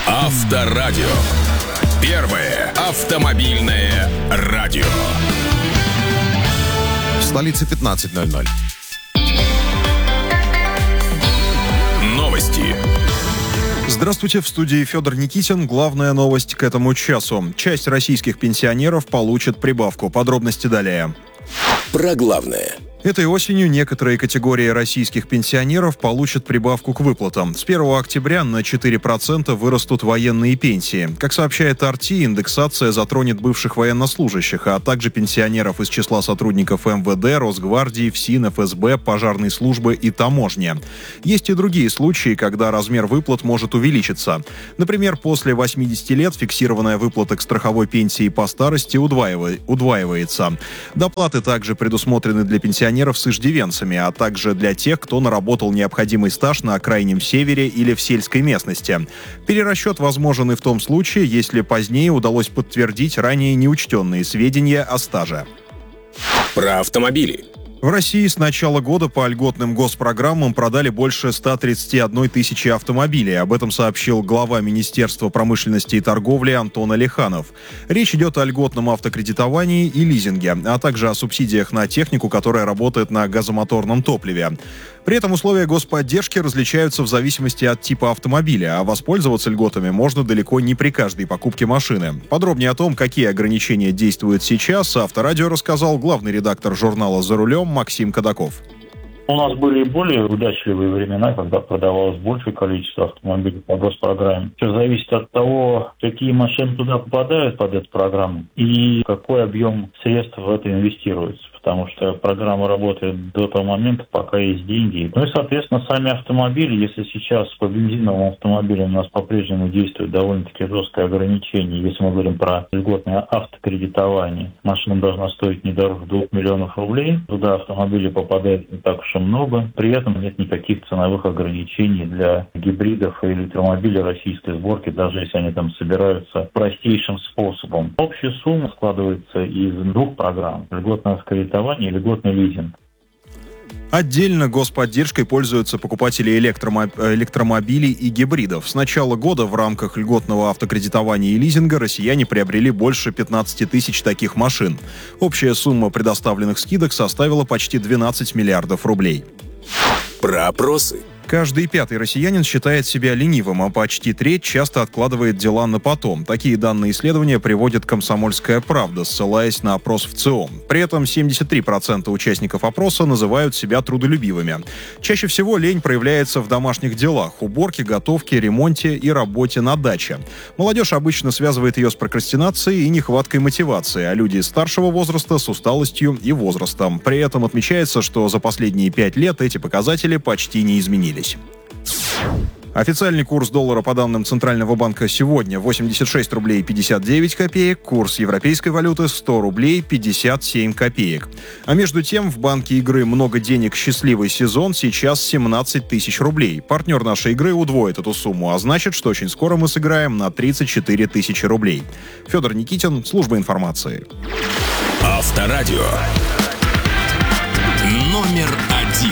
Авторадио. Первое автомобильное радио. В столице 15:00. Новости. Здравствуйте, в студии Федор Никитин. Главная новость к этому часу. Часть российских пенсионеров получит прибавку. Подробности далее. Про главное. Этой осенью некоторые категории российских пенсионеров получат прибавку к выплатам. С 1 октября на 4% вырастут военные пенсии. Как сообщает Арти, индексация затронет бывших военнослужащих, а также пенсионеров из числа сотрудников МВД, Росгвардии, ФСИН, ФСБ, пожарной службы и таможни. Есть и другие случаи, когда размер выплат может увеличиться. Например, после 80 лет фиксированная выплата к страховой пенсии по старости удваивается. Доплаты также предусмотрены для пенсионеров с иждивенцами, а также для тех, кто наработал необходимый стаж на крайнем севере или в сельской местности. Перерасчет возможен и в том случае, если позднее удалось подтвердить ранее неучтенные сведения о стаже. Про автомобили. В России с начала года по льготным госпрограммам продали больше 131 тысячи автомобилей. Об этом сообщил глава Министерства промышленности и торговли Антон Алиханов. Речь идет о льготном автокредитовании и лизинге, а также о субсидиях на технику, которая работает на газомоторном топливе. При этом условия господдержки различаются в зависимости от типа автомобиля, а воспользоваться льготами можно далеко не при каждой покупке машины. Подробнее о том, какие ограничения действуют сейчас, Авторадио рассказал главный редактор журнала «За рулем» Максим Кадаков. У нас были более удачливые времена, когда продавалось большее количество автомобилей по госпрограмме. Все зависит от того, какие машины туда попадают под эту программу и какой объем средств в это инвестируется. Потому что программа работает до того момента, пока есть деньги. Ну и, соответственно, сами автомобили, если сейчас по бензиновым автомобилям у нас по-прежнему действует довольно-таки жесткое ограничение, если мы говорим про льготное автокредитование, машина должна стоить не дороже 2 миллионов рублей, туда автомобили попадает не так уж и много, при этом нет никаких ценовых ограничений для гибридов и электромобилей российской сборки, даже если они там собираются простейшим способом. Общая сумма складывается из двух программ: льготное автокредитование и льготный лизинг. Отдельно господдержкой пользуются покупатели электромобилей и гибридов. С начала года в рамках льготного автокредитования и лизинга россияне приобрели больше 15 тысяч таких машин. Общая сумма предоставленных скидок составила почти 12 миллиардов рублей. Про опросы. Каждый пятый россиянин считает себя ленивым, а почти треть часто откладывает дела на потом. Такие данные исследования приводит «Комсомольская правда», ссылаясь на опрос в ЦИОМ. При этом 73% участников опроса называют себя трудолюбивыми. Чаще всего лень проявляется в домашних делах: уборке, готовке, ремонте и работе на даче. Молодежь обычно связывает ее с прокрастинацией и нехваткой мотивации, а люди старшего возраста с усталостью и возрастом. При этом отмечается, что за последние 5 лет эти показатели почти не изменились. Официальный курс доллара по данным Центрального банка сегодня 86 рублей 59 копеек, курс европейской валюты 100 рублей 57 копеек. А между тем в банке игры «Много денег. Счастливый сезон» сейчас 17 тысяч рублей. Партнер нашей игры удвоит эту сумму, а значит, что очень скоро мы сыграем на 34 тысячи рублей. Федор Никитин, служба информации. Авторадио. Номер